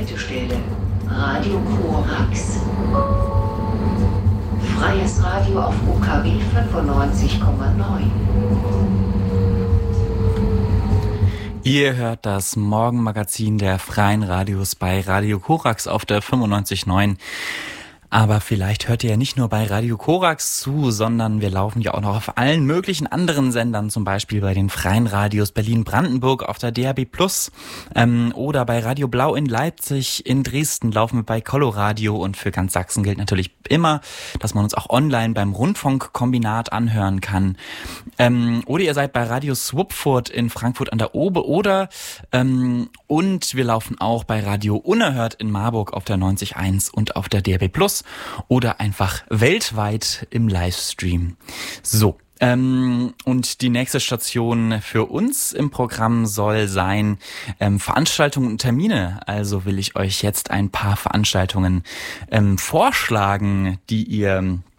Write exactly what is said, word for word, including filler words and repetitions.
Bushaltestelle Radio Korax. Freies Radio auf U K W fünfundneunzig Komma neun. Ihr hört das Morgenmagazin der Freien Radios bei Radio Korax auf der fünfundneunzig Komma neun. Aber vielleicht hört ihr ja nicht nur bei Radio Korax zu, sondern wir laufen ja auch noch auf allen möglichen anderen Sendern, zum Beispiel bei den Freien Radios Berlin-Brandenburg auf der D A B Plus, ähm, oder bei Radio Blau in Leipzig. In Dresden laufen wir bei Coloradio, und für ganz Sachsen gilt natürlich immer, dass man uns auch online beim Rundfunkkombinat anhören kann. Ähm, oder ihr seid bei Radio Swupfurt in Frankfurt an der Obe, oder ähm, und wir laufen auch bei Radio Unerhört in Marburg auf der neunzig Komma eins und auf der D A B Plus. Oder einfach weltweit im Livestream. So, ähm, und die nächste Station für uns im Programm soll sein ähm, Veranstaltungen und Termine. Also will ich euch jetzt ein paar Veranstaltungen ähm, vorschlagen, die ihr